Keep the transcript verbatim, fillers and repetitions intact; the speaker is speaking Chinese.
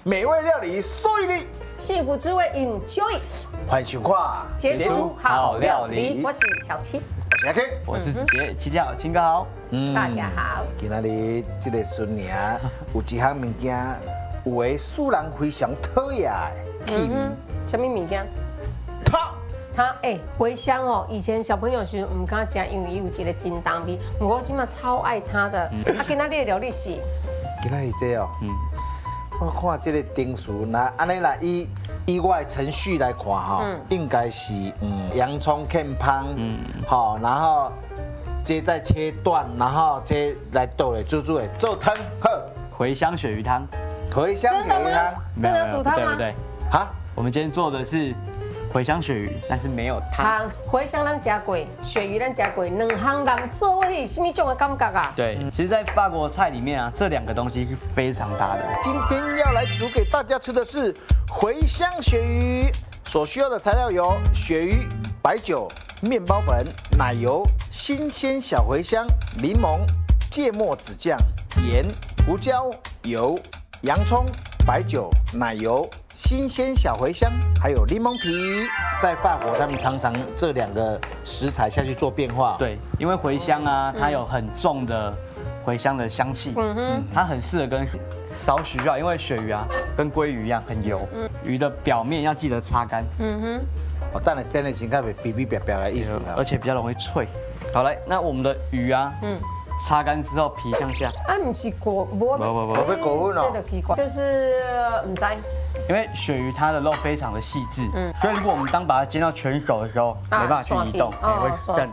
美味料理收益力， 幸福滋味 enjoy， 欢迎收看杰出好料理，我是小七， 我是阿 K， 我是杰七叫青哥好。 嗯大家好。 今仔日这个孙娘有一项物件，有的使人非常讨厌的气味， 什么物件？ 它它哎，茴香哦，以前小朋友是唔敢食，因为伊有一个真重味。不过我今嘛超爱它的。啊，今仔日的料理是， 今仔日这哦，嗯，我看这个定数，那安尼来以以我的程序来看哈，应该是嗯洋葱片芳，嗯，好，然后这再切断，然后这来倒来煮煮的做汤，好， 茴香鳕鱼汤， 茴香真的吗鳕鱼汤？ 真的煮汤吗？ 不对不对， 哈， 我们今天做的是茴香鳕鱼，但是没有汤。 汤茴香咱食过，鳕鱼咱食过，两项人做伙是什么种的感觉啊？ 对，其实，在法国菜里面啊，这两个东西是非常搭的。 今天要来煮给大家吃的是茴香鳕鱼，所需要的材料有鳕鱼、白酒、面包粉、奶油、新鲜小茴香、柠檬、芥末子酱、盐、胡椒、油、洋葱、白酒、奶油、新鲜小茴香，还有柠檬皮。在法国，他们常常这两个食材下去做变化。 对，因为茴香啊，它有很重的茴香的香气，嗯哼，它很适合跟少许就好，因为鳕鱼啊跟鲑鱼一样很油，鱼的表面要记得擦干， 嗯哼， 哦，当然真的应该会比比表表来艺术而且比较容易脆。好来，那我们的鱼啊，嗯，擦干之后皮向下， 啊，不是果，不不不不我被狗问哦这个奇怪，就是唔知。 因为鳕鱼它的肉非常的细致，所以如果我们当把它煎到全熟的时候，没办法去移动， 嗯会哦这样